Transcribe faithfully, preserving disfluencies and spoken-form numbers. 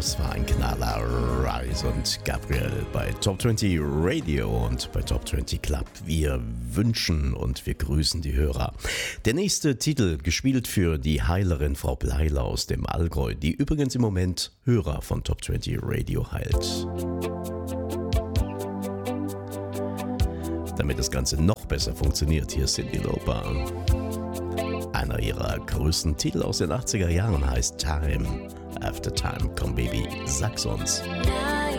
Das war ein Knaller. Rise und Gabriel bei Top zwanzig Radio und bei Top zwanzig Club. Wir wünschen und wir grüßen die Hörer. Der nächste Titel, gespielt für die Heilerin Frau Bleila aus dem Allgäu, die übrigens im Moment Hörer von Top zwanzig Radio heilt. Damit das Ganze noch besser funktioniert, hier ist Cyndi Lauper. Einer ihrer größten Titel aus den achtziger Jahren heißt Time After Time. Komm Baby, sag's uns. Ja.